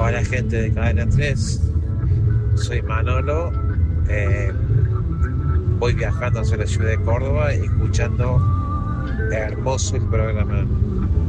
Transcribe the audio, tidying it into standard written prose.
Hola gente de Cadena 3, soy Manolo, voy viajando hacia la ciudad de Córdoba, escuchando hermoso el programa.